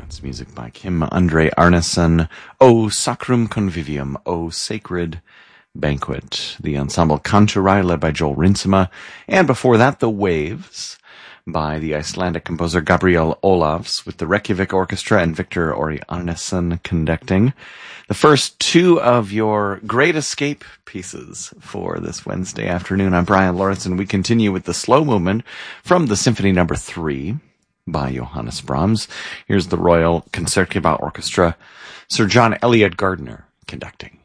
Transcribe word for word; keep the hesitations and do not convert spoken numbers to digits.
That's music by Kim Andre Arneson. O Sacrum Convivium, O Sacred Banquet. The ensemble Kanturai, led by Joel Rinsema. And before that, The Waves, by the Icelandic composer Gabriel Olavs, with the Reykjavik Orchestra and Victor Ori Arneson conducting. The first two of your Great Escape pieces for this Wednesday afternoon. I'm Brian Lawrence, and we continue with the slow movement from the Symphony Number Three by Johannes Brahms. Here's the Royal Concertgebouw Orchestra, Sir John Eliot Gardiner conducting.